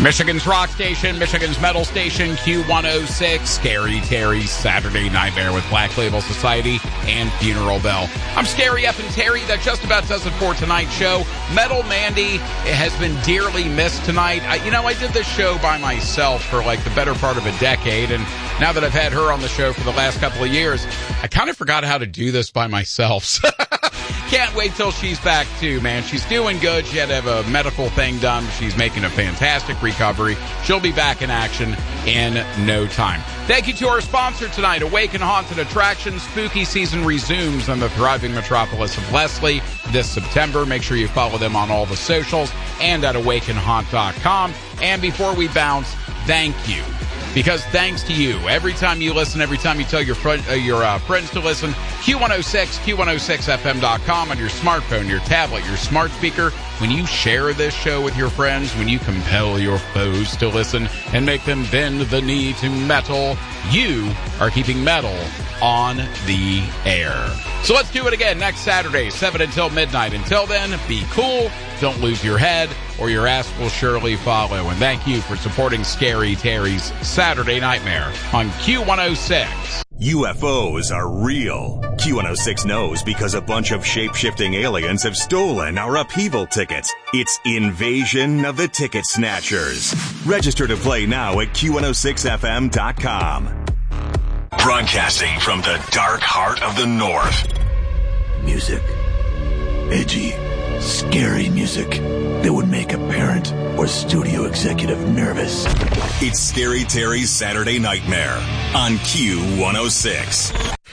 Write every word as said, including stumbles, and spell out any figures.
Michigan's rock station, Michigan's metal station, Q one oh six, Scary Terry's Saturday Nightmare with Black Label Society and Funeral Bell. I'm Scary F and Terry. That just about does it for tonight's show. Metal Mandy has been dearly missed tonight. I, you know, I did this show by myself for like the better part of a decade, and now that I've had her on the show for the last couple of years, I kind of forgot how to do this by myself. So can't wait till she's back too, man. She's doing good. She had to have a medical thing done. She's making a fantastic recovery. She'll be back in action in no time. Thank you to our sponsor tonight, Awaken Haunted Attractions. Spooky season resumes in the thriving metropolis of Leslie this September. Make sure you follow them on all the socials and at awaken haunt dot com. And before we bounce, thank you. Because thanks to you, every time you listen, every time you tell your friend, uh, your uh, friends to listen, Q one oh six, Q one oh six F M dot com on your smartphone, your tablet, your smart speaker. When you share this show with your friends, when you compel your foes to listen and make them bend the knee to metal, you are keeping metal on the air. So let's do it again next Saturday, seven until midnight. Until then, be cool, don't lose your head, or your ass will surely follow. And thank you for supporting Scary Terry's Saturday Nightmare on Q one oh six. U F Os are real. Q one oh six knows because a bunch of shape-shifting aliens have stolen our upheaval tickets. It's Invasion of the Ticket Snatchers. Register to play now at Q one oh six F M dot com. Broadcasting from the dark heart of the North. Music. Edgy, scary music that would make a parent or studio executive nervous. It's Scary Terry's Saturday Nightmare on Q one oh six.